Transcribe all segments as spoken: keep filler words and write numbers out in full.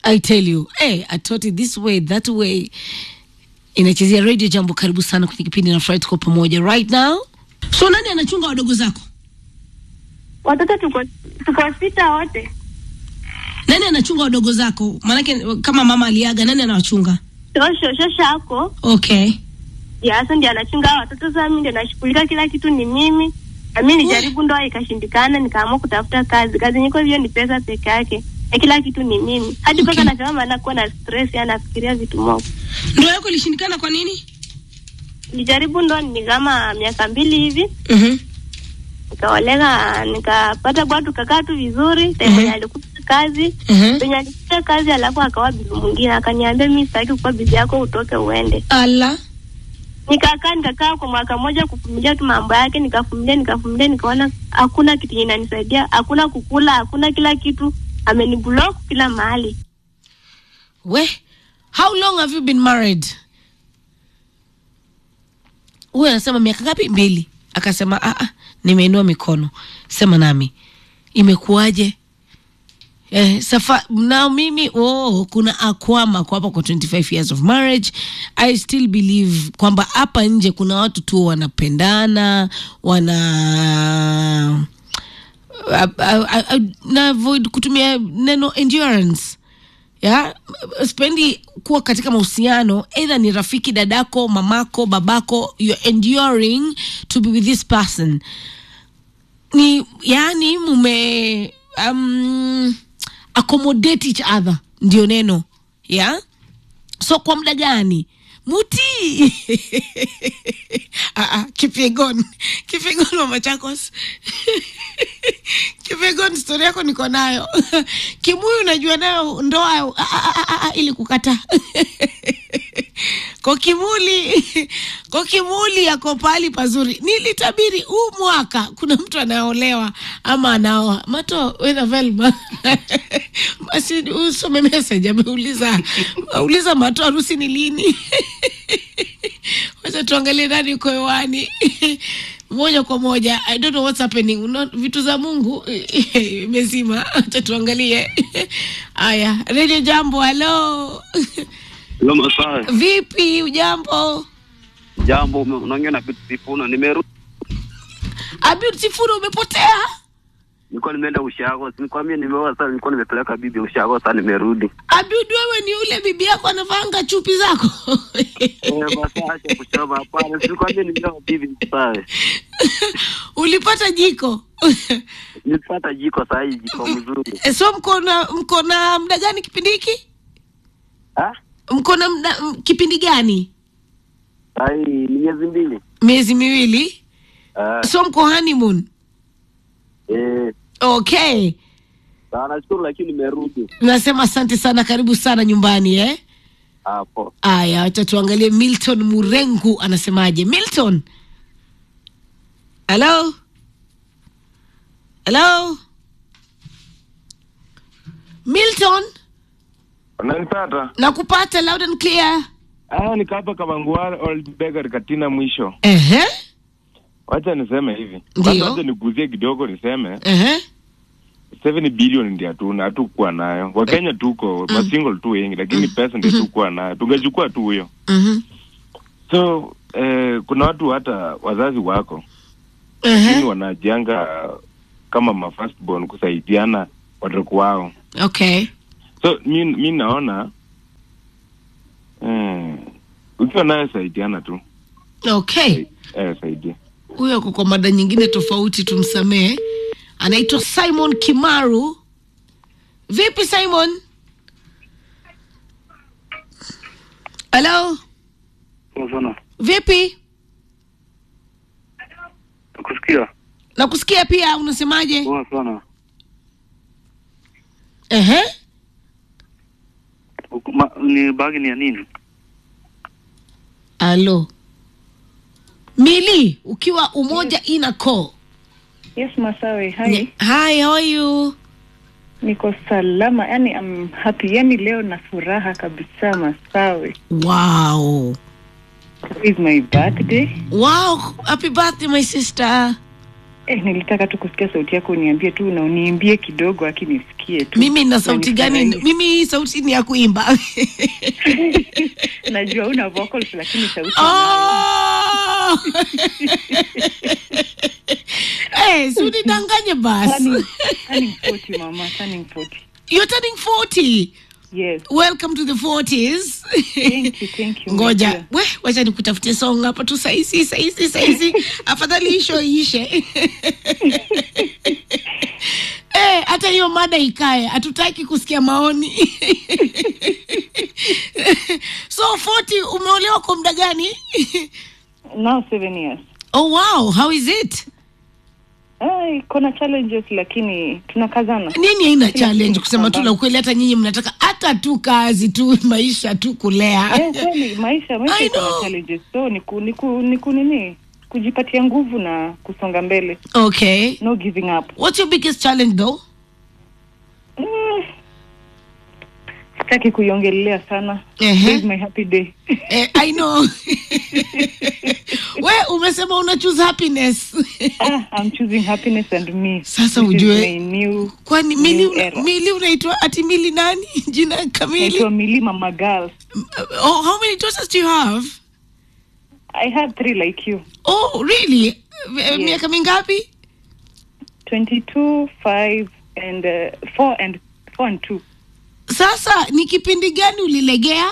I tell you, hey, I taught it this way, that way. Inachezea Radio Jambo, karibu sana kwenye kipindi na Friday tuko pamoja right now. So nani anachunga wadogo zako? Watoto tuko tuko sita wote. Nani anachunga wadogo zako? Maana kama mama aliaga, nani anawachunga? Shosho shosho yako. Okay. Ya sasa ndiye anachunga watoto, sasa mimi ndiye nashughulika kila kitu, ni mimi. Na mimi nijaribu ndoa ikashindikana, nikaamua kutafuta kazi. Kazi niko hiyo ni pesa peke yake. Na kila kitu ni mimi. Hadi mpaka okay. Nasema maana kuwa na stress, anafikiria vitu mob. Ndoa yako ilishindikana kwa nini? Nijaribu ndoa ni kama miaka mbili hivi. Mhm. Nikaolega, nikapata bwana, tukakaa tu vizuri. Tayari alikuta kazi. Penye alikuta kazi alafu akawa bibi mwingine, akaniambia mimi sitaki kuwa bibi yako, utoke uende. Ala. Nikakaa nikakaa kwa mwaka mmoja kufumilia tu mambo yake, nikafumilia nikafumilia nikaona hakuna kitu kinanisaidia, hakuna kukula, hakuna kila kitu, ameniblock kila mahali. We, how long have you been married? Wewe unasema miaka ngapi? Mbili. Akasema a a nimeinua mikono. Sema nami. Imekuaje? Eh, safa na mimi oh kuna akwama kwa hapa kwa twenty-five years of marriage. I still believe kwamba hapa nje kuna watu tu wanapendana, wana uh, uh, uh, na avoid kutumia neno endurance. Ya, spendi kuwa katika mahusiano, either ni rafiki, dadako, mamako, babako, you're enduring to be with this person. Ni yani mume um accommodate each other, ndio neno. Yeah? So kwa muda gani? Muti. ah ah Kipyegon. Kipyegon mama Chakos. Kipyegon story yako niko nayo. Kimuyu unajua nayo ndoa ili kukata. Kwa kimuli, kwa kimuli yako pali pazuri. Nilitabiri huu mwaka kuna mtu anaolewa ama anaoa. Mato wena Velma. Basi usome message ameuliza. Uliza Mato harusi ni lini? Wacha tuangalie nani uko hewani. Moja kwa moja. I don't know what's happening. Una, vitu za Mungu imezima. Acha tuangalie. Aya, Radio Jambo, hello. Hello Masai. Vipi ujambo? Jambo, unaongea na Beautiful, nimerudi. A Beautiful umepotea? Nilikuwa nimeenda Ushago, nikwambia nimeoa sasa, nilikuwa nimepeleka bibi Ushago, sasa nimerudi. Abiud, wewe ni ule bibi yako anavanga chupi zako? Eh, basi acha kuchoma hapana, nikwambia nimeoa bibi sasa. Ulipata jiko? Nilipata jiko sasa, hii jiko mzuri. E, so mko na mko na muda gani kipindi hiki? Ah? Mko na muda kipindi gani? Ai, ni miezi mbili. Miezi miwili? Ah. So mko honeymoon? Eh. Okay. Sana nashukuru lakini nimerudi. Nasema asante sana, karibu sana nyumbani eh? Hapo. Aya, acha tuangalie Milton Murengu anasemaje. Milton? Hello? Hello? Milton? Unanipata? Nakupata loud and clear. Ah, nikapa Kabanguara Old Beggar Katina mwisho. Ehe. Wacha niseme hivi. Ndio. Wacha niguzie kidogo niseme. Ehe. seven billion ndio hatuna, hatukuwa nayo. Wakenya tuko mm. single tu wengi, lakini mm. pesa ndio tukuwa nayo. Tungechukua tu huyo. Mhm. So, eh, kuna watu hata wazazi wako. Ehe. Lakini wanajanga kama ma first born kusaidiana watoto wao. Okay. So, mimi mimi naona mm, ukiwa nayo saidiana tu. Okay. Eh, saidia. Huyo kwa mada nyingine tofauti tumsamee. Anaitwa Simon Kimaru. Vipi Simon? Hello? Sana. Vipi? Nakusikia. Nakusikia pia, unasemaje? Poa sana. Ehe. Ma, ni bagi ni ya nini? Alo. Mili, ukiwa Umoja yes. Ina call. Yes, Masawe. Hi. Hi, how are you? Niko salama. Yani, I'm happy. Yani leo na furaha kabisa, Masawe. Wow. It's my birthday. Wow. Happy birthday, my sister. Eh, nilitaka tu kusikia sauti yako, uniambie tu na uniimbie kidogo akinisikie tu. Mimi na sauti gani? Mimi sauti ni ya kuimba. Najua una vocals lakini sauti. Oh! Eh, sudi danganye basi. Turning forty mama, turning forty. You're turning forty. Yes. Welcome to the forties. Thank you, thank you. Ngoja, we, wacha nikutafutie song hapa tu saisi, saisi, saisi. Afadhali isho ishe. Eh, hata hiyo mada ikae, hatutaki kusikia maoni. So forty, umeolewa kwa muda gani? Now seven years. Oh wow, how is it? Eh, kuna challenges lakini tunakazana. Nini haina challenge kusema tu la ukweli, hata nyinyi mnataka hata tu kazi tu maisha tu kulea. Eh, kweli maisha maisha kuna challenges. So ni ku, ni ku, ni ku nini? Kujipatia nguvu na kusonga mbele. Okay. No giving up. What's your biggest challenge though? Mm. Sitaki kuiongelea sana. Uh-huh. It's my happy day. eh, I know. We umesema una choose happiness. Ah, I'm choosing happiness and me. Sasa This ujue new, kwani Mili una, Mili unaitwa ati Mili nani? Jina kamili? Naitwa Mili Mama Girl. Oh, how many daughters do you have? I have three like you. Oh, really? Yes. Miaka mingapi? twenty-two, five and uh, four and four and two. Sasa ni kipindi gani ulilegea?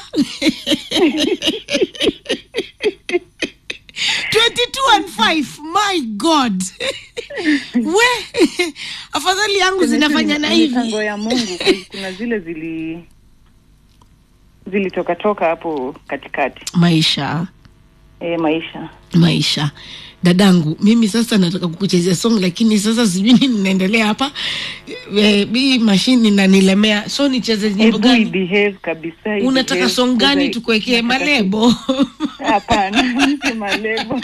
twenty-two and five, my God. We, afadhali yangu zinafanya na hivi. Mipango ya Mungu, kuna zile zili zilitoka toka hapo katikati. Maisha. Eh, maisha. Maisha. Dadangu, mimi sasa nataka kukuchezea song lakini sasa sijui nini ninaendelea hapa. Eh, bi machine inanilemea. So nicheze nyimbo gani? Behave kabisa. Unataka song gani tukuwekee malebo? Hapana, si malebo.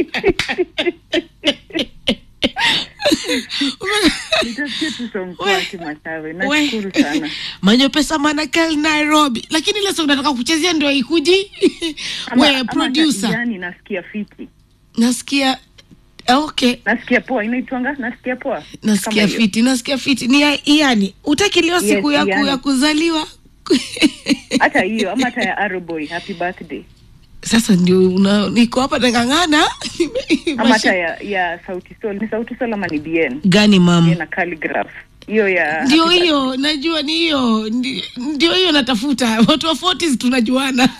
Nitasikia tu song kwa Kimasawe. Nashukuru sana. Manyo pesa Manakel Nairobi. Lakini ile song nataka kuchezea ndio ikuji. We producer. Yani nasikia fiti. Nasikia okay. Nasikia poa, inaitwanga nasikia poa. Nasikia fiti, nasikia fiti. Ni yani, utaki leo siku yes, yako ya kuzaliwa? Hata hiyo, ama hata ya Arrowboy, happy birthday. Sasa ndio una niko hapa nangangana. Ama hata ya, ya Sauti Sol, ni Sauti Sol ama ni B N? Gani mam? Na calligraph. Hiyo ya ndio hiyo, najua ni hiyo, ndio hiyo natafuta. Watu wa forties tunajuana.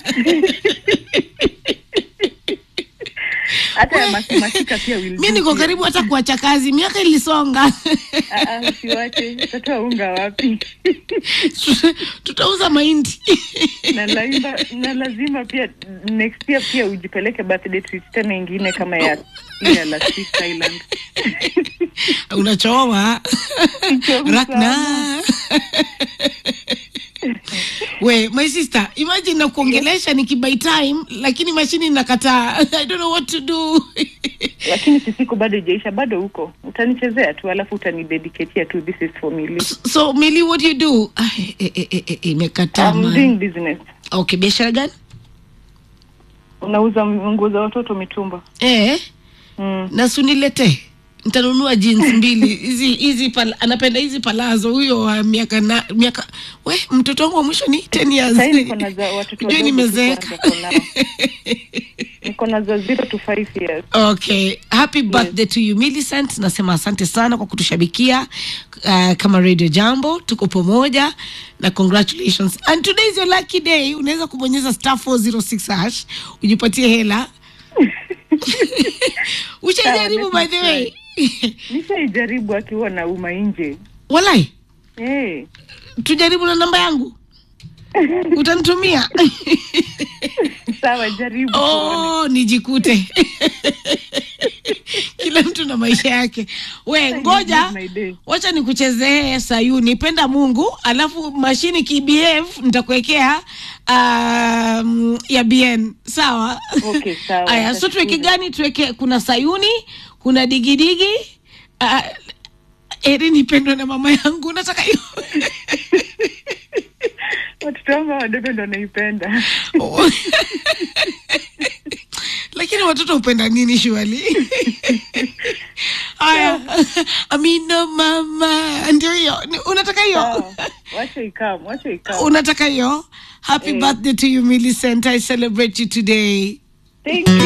Hata masimashika pia will. Mimi niko karibu hata kuacha kazi, miaka ilisonga. Ah ah, usiwache, tutatoa unga wapi? Tutauza mahindi. Na lazima na lazima pia next year pia ujipeleke birthday treat tena nyingine kama ya ya la Six Island. Unachoma. Rakna. We, my sister, imagine na kuongelesha nikibuy time lakini machine inakataa. I don't know what to do. Lakini siku bado haijaisha, bado huko. Utanichezea tu alafu utanidedicate to this is for Mili. So Mili, what do you do? Ah, eh eh eh imekataa. I'm doing business. Okay, biashara gani? Unauza nguo za watoto mitumba. Eh? Mm. Na sunilete. Nitanunua jeans mbili. Hizi hizi pala, anapenda hizi palazo huyo wa miaka na miaka. We, mtoto wangu wa mwisho ni ten years. Sasa niko na za watoto wadogo. Nimezeeka. Niko na za zero to five years. Okay. Happy birthday yes. to you Millicent. Nasema asante sana kwa kutushabikia uh, kama Radio Jambo. Tuko pamoja na congratulations. And today is your lucky day. Unaweza kubonyeza star four zero six hash ujipatie hela. Ushajaribu by the way? Nishajaribu akiwa na uma nje. Walai? Eh. Hey. Tujaribu na namba yangu. Utanitumia? Sawa, jaribu. Oh, nijikute. Kila mtu na maisha yake. We, ngoja. Wacha nikuchezee Sayuni, penda Mungu, alafu mashini kibehave nitakuwekea um, ya B N. Sawa? Okay, sawa. Aya, so tuweke gani? Tuweke kuna Sayuni, kuna digidigi, uh, eri nipendwa na mama yangu, nataka hiyo. Watoto wangu wadogo ndo naipenda. Lakini watoto upenda nini shwali? Aya. Amina mama. Ndio hiyo. Unataka hiyo? Sawa. Wacha ikam, wacha ikam. Unataka hiyo? Happy Eh. birthday to you, Millicent. I celebrate you today. Thank you.